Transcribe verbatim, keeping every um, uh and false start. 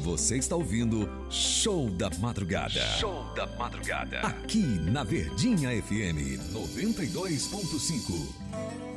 Você está ouvindo Show da Madrugada. Show da Madrugada. Aqui na Verdinha F M noventa e dois ponto cinco.